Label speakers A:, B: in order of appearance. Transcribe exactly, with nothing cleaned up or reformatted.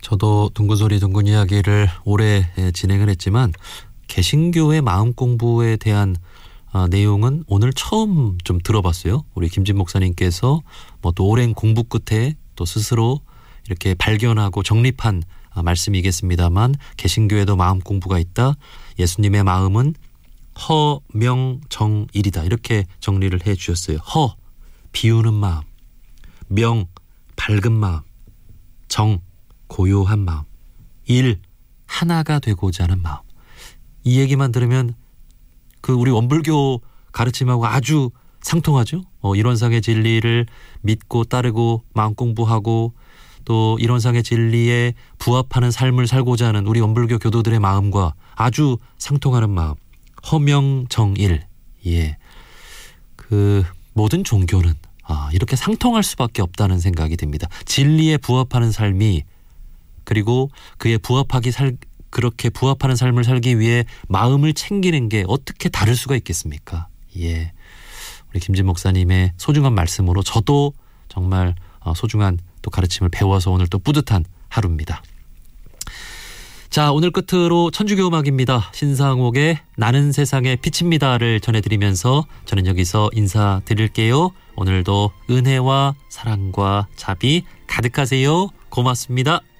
A: 저도 둥근소리 둥근 이야기를 오래 진행을 했지만 개신교의 마음 공부에 대한 아, 내용은 오늘 처음 좀 들어봤어요. 우리 김진 목사님께서 뭐 또 오랜 공부 끝에 또 스스로 이렇게 발견하고 정립한 아, 말씀이겠습니다만 개신교에도 마음 공부가 있다. 예수님의 마음은 허명정일이다. 이렇게 정리를 해 주셨어요. 허, 비우는 마음. 명, 밝은 마음. 정, 고요한 마음. 일, 하나가 되고자 하는 마음. 이 얘기만 들으면 그 우리 원불교 가르침하고 아주 상통하죠. 어, 이론상의 진리를 믿고 따르고 마음 공부하고 또 이론상의 진리에 부합하는 삶을 살고자 하는 우리 원불교 교도들의 마음과 아주 상통하는 마음. 허명정일. 예. 그 모든 종교는 아, 이렇게 상통할 수밖에 없다는 생각이 듭니다. 진리에 부합하는 삶이 그리고 그에 부합하기 살 그렇게 부합하는 삶을 살기 위해 마음을 챙기는 게 어떻게 다를 수가 있겠습니까? 예. 우리 김진 목사님의 소중한 말씀으로 저도 정말 소중한 또 가르침을 배워서 오늘 또 뿌듯한 하루입니다. 자, 오늘 끝으로 천주교 음악입니다. 신상옥의 나는 세상의 빛입니다를 전해드리면서 저는 여기서 인사드릴게요. 오늘도 은혜와 사랑과 자비 가득하세요. 고맙습니다.